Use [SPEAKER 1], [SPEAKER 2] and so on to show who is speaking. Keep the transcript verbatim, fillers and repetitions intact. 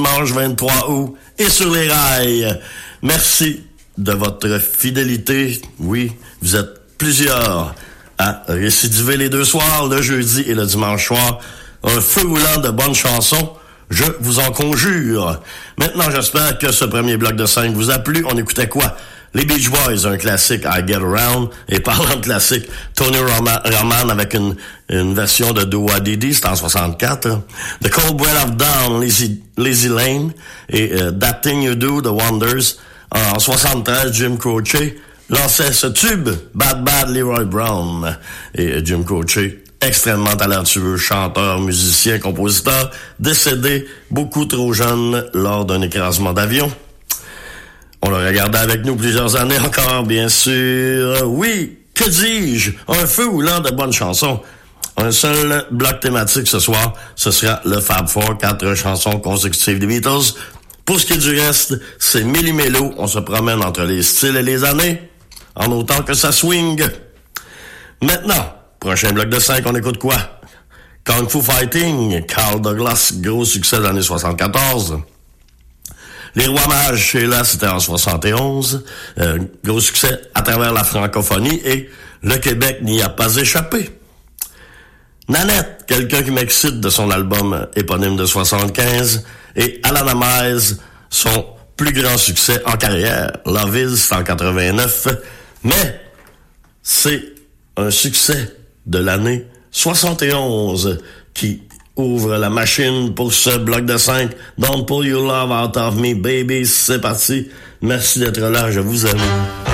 [SPEAKER 1] dimanche vingt-trois août et sur les rails. Merci de votre fidélité. Oui, vous êtes plusieurs à récidiver les deux soirs, le jeudi et le dimanche soir. Un feu roulant de bonnes chansons. Je vous en conjure. Maintenant, j'espère que ce premier bloc de cinq vous a plu. On écoutait quoi? Les Beach Boys, un classique, I Get Around. Et parlant de classique, Tony Roman, Roman avec une, une version de Do What Dee, c'était en soixante-quatre. The Cold Breath of Dawn, Lazy, Lazy Lane. Et uh, That Thing You Do, The Wonders. En soixante-treize, Jim Croce lançait ce tube, Bad Bad Leroy Brown. Et uh, Jim Croce, extrêmement talentueux, chanteur, musicien, compositeur, décédé beaucoup trop jeune lors d'un écrasement d'avion. On l'a regardé avec nous plusieurs années encore, bien sûr. Oui, que dis-je? Un feu roulant de bonnes chansons. Un seul bloc thématique ce soir, ce sera le Fab Four, quatre chansons consécutives des Beatles. Pour ce qui est du reste, c'est milli-mélo. On se promène entre les styles et les années, en autant que ça swing. Maintenant, prochain bloc de cinq, on écoute quoi? Kung Fu Fighting, Carl Douglas, gros succès de l'année soixante-quatorze. Les Rois Mages, Sheila, c'était en soixante et onze. Euh, gros succès à travers la francophonie et le Québec n'y a pas échappé. Nanette, quelqu'un qui m'excite de son album éponyme de soixante-quinze. Et Alana Miles, son plus grand succès en carrière. Love Is, c'est en quatre-vingt-neuf. Mais c'est un succès de l'année soixante et onze qui ouvre la machine pour ce bloc de cinq. Don't pull your love out of me, baby. C'est parti. Merci d'être là. Je vous aime.